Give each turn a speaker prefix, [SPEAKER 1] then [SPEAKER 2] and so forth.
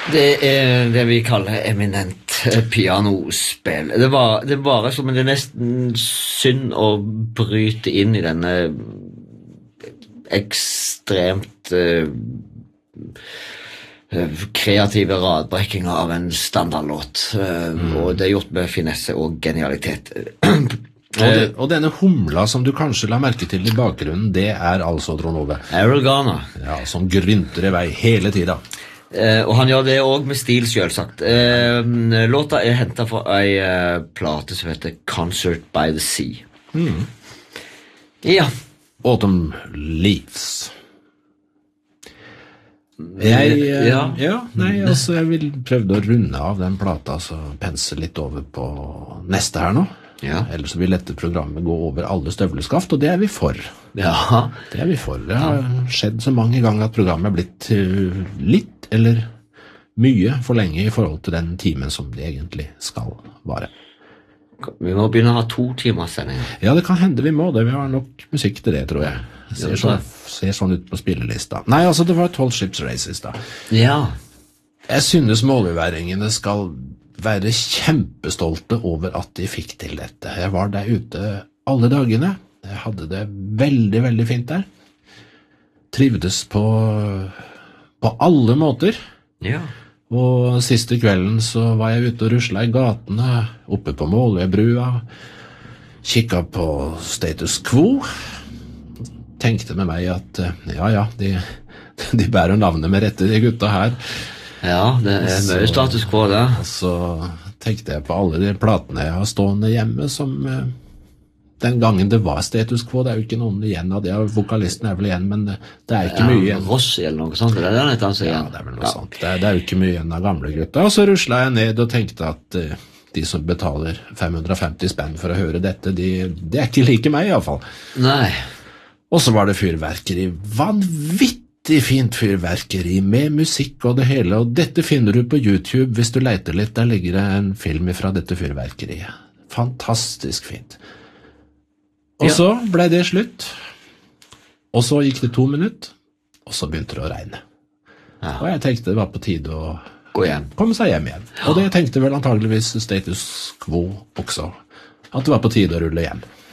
[SPEAKER 1] Det det vi kaller eminent pianospill. Det var som det er nesten synd å bryte inn i denne ekstremt kreative radbrekkinga av en standardlåt. Og det er gjort med finesse og genialitet.
[SPEAKER 2] Og denne humla som du kanskje la merke til i bakgrunnen, det er altså Trond Ove.
[SPEAKER 1] Errol Garner.
[SPEAKER 2] Ja, som grynter i vei hele tida.
[SPEAKER 1] Og han gjør det også med stil, selvsagt. Låta er hentet fra en plate som heter Concert by the Sea. Ja.
[SPEAKER 2] Autumn Leaves. Jeg vil prøve å runde av den plata, så pense litt over på neste her nå.
[SPEAKER 1] Ja.
[SPEAKER 2] Ellers så vil dette programmet gå over alle støvleskaft, og det er vi for.
[SPEAKER 1] Ja.
[SPEAKER 2] Det er vi for. Det har skjedd så mange ganger at programmet er blitt litt eller mye for lenge i forhold til den timen som det egentlig skal vare.
[SPEAKER 1] Vi må begynne å ha 2 timers sendinger.
[SPEAKER 2] Ja, det kan hende vi må det. Vi har nok musikk til det, tror jeg. Ser sånn ut på spillelista. Nei, altså det var 12 Ships Races da.
[SPEAKER 1] Ja.
[SPEAKER 2] Jeg synes målbeværingene skal være kjempestolte over at de fikk til dette. Jeg var der ute alle dagene. Jeg hadde det veldig, veldig fint der. Trivdes på alle måter.
[SPEAKER 1] Ja.
[SPEAKER 2] Og siste kvelden så var jeg ute og ruslet i gatene, oppe på Måløybrua, kikket på Status Quo, tenkte med meg at de bærer navnet med rette, de gutta her.
[SPEAKER 1] Ja, det er mye Status Quo da.
[SPEAKER 2] Og så tenkte jeg på alle de platene jeg har stående hjemme som den gangen det var Status Quo. Det er jo ikke noen igjen av det, vokalisten er vel igjen, men det er ikke mye igjen.
[SPEAKER 1] Rossi eller noe sånt, det er det han sier.
[SPEAKER 2] Ja, det er vel noe sånt. Det er jo ikke mye igjen av gamle gutta. Og så ruslet jeg ned og tenkte at de som betaler 550 spenn for å høre dette, det er ikke like meg i alle fall.
[SPEAKER 1] Nei.
[SPEAKER 2] Og så var det fyrverkeri, vanvittig fint fyrverkeri med musikk og det hele, og dette finner du på YouTube hvis du leter litt. Der ligger det en film fra dette fyrverkeriet. Fantastisk fint. Og så ble det slutt, og så gikk det 2 minutter, og så begynte det å regne. Ja. Og jeg tenkte det var på tide å komme seg hjem igjen. Og det tenkte vel antageligvis Status Quo også, at det var på tide å rulle hjem.